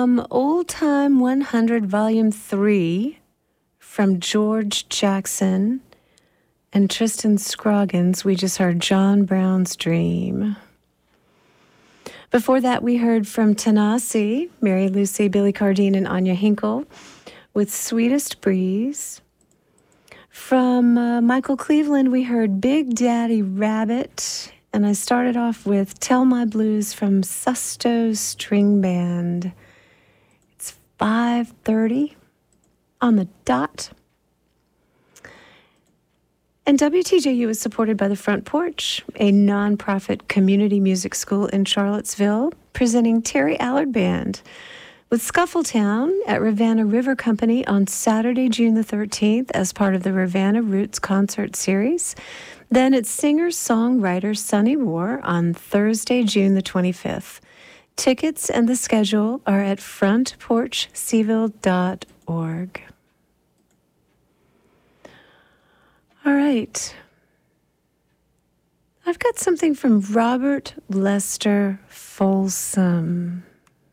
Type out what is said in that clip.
From Old Time 100, Volume 3, from George Jackson and Tristan Scroggins, we just heard John Brown's Dream. Before that, we heard from Tanasi, Mary Lucy, Billy Cardine, and Anya Hinkle with Sweetest Breeze. From Michael Cleveland, we heard Big Daddy Rabbit, and I started off with Tell My Blues from Susto String Band. It's 5:30 on the dot. And WTJU is supported by The Front Porch, a nonprofit community music school in Charlottesville, presenting Terry Allard Band with Scuffletown at Ravenna River Company on Saturday, June the 13th, as part of the Ravenna Roots Concert Series. Then it's singer-songwriter Sonny War on Thursday, June the 25th. Tickets and the schedule are at frontporchseville.org. All right. I've got something from Robert Lester Folsom.